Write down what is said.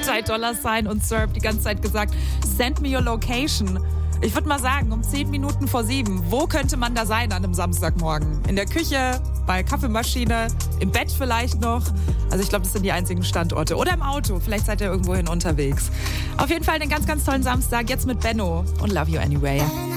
$Sign und Serb die ganze Zeit gesagt, send me your location. Ich würde mal sagen, um 10 Minuten vor 7, wo könnte man da sein an einem Samstagmorgen? In der Küche, bei Kaffeemaschine, im Bett vielleicht noch. Also ich glaube, das sind die einzigen Standorte. Oder im Auto, vielleicht seid ihr irgendwohin unterwegs. Auf jeden Fall einen ganz, ganz tollen Samstag, jetzt mit Benno und Love You Anyway.